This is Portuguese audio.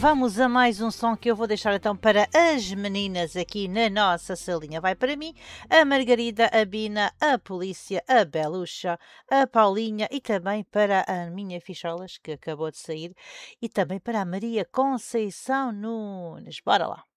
vamos a mais um som que eu vou deixar então para as meninas aqui na nossa salinha. Vai para mim, a Margarida, a Bina, a Polícia, a Beluxa, a Paulinha e também para a minha Ficholas, que acabou de sair, e também para a Maria Conceição Nunes. Bora lá.